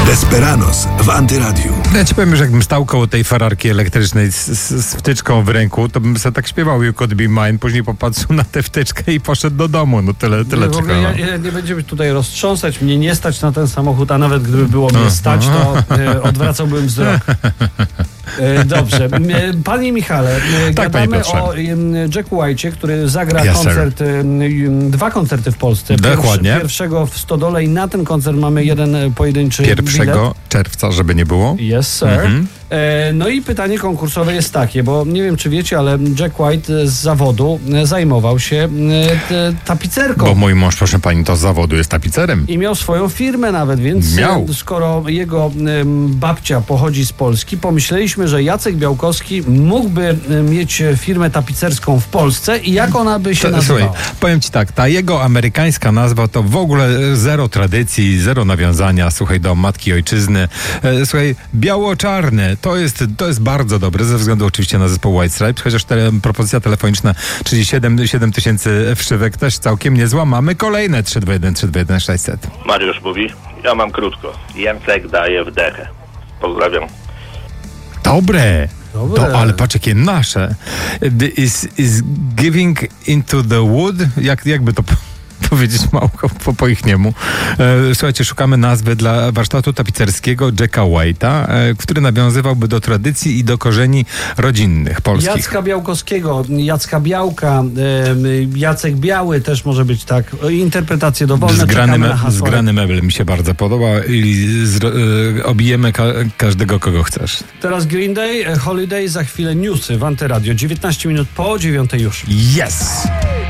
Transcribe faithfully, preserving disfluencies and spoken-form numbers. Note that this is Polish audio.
Desperados w Antyradiu. Ja ci powiem, że jakbym stał koło tej fararki elektrycznej z, z, z wtyczką w ręku, to bym sobie tak śpiewał You Could Be Mine, później popatrzył na tę wtyczkę i poszedł do domu. No tyle, tyle w ogóle ja, ja nie będziemy tutaj roztrząsać, mnie nie stać na ten samochód, a nawet gdyby było mnie stać, to e, odwracałbym wzrok. E, dobrze. E, Panie Michale, e, tak, gadamy o e, Jacku White'cie, który zagra yes, koncert, e, dwa koncerty w Polsce. Dokładnie. Pierwszy, pierwszego w Stodole i na ten koncert mamy jeden pojedynczy Pierwszego bilet. czerwca, żeby nie było. Yes, sir. Mhm. E, no i pytanie konkursowe jest takie, bo nie wiem, czy wiecie, ale Jack White z zawodu zajmował się e, t, tapicerką. Bo mój mąż, proszę pani, to z zawodu jest tapicerem. I miał swoją firmę nawet, więc miał. skoro jego e, babcia pochodzi z Polski, pomyśleliśmy, że Jacek Białkowski mógłby mieć firmę tapicerską w Polsce i jak ona by się To, nazywała? słuchaj, powiem ci tak, ta jego amerykańska nazwa to w ogóle zero tradycji, zero nawiązania, słuchaj, do matki ojczyzny. E, słuchaj, biało-czarne, to jest, to jest bardzo dobre, ze względu oczywiście na zespół White Stripes, chociaż te, propozycja telefoniczna, czyli siedem tysięcy wszywek, też całkiem niezła. Mamy kolejne trzy dwa jeden trzy dwa jeden sześćset. Mariusz mówi, ja mam krótko. Jęcek daje wdechę. Pozdrawiam. Dobre. Dobre. To, ale patrz, jakie nasze. The Is, is giving into the wood? Jak, jakby to powiedzieć małko po, po ich niemu. E, słuchajcie, szukamy nazwy dla warsztatu tapicerskiego Jacka White'a, e, który nawiązywałby do tradycji i do korzeni rodzinnych polskich. Jacka Białkowskiego, Jacka Białka, e, Jacek Biały też może być tak. Interpretacje dowolne. Zgrany, me, zgrany mebel mi się bardzo podoba i zro, e, obijemy ka, każdego, kogo chcesz. Teraz Green Day, Holiday, za chwilę newsy w Antyradio. dziewiętnaście minut po dziewiątej już. Yes!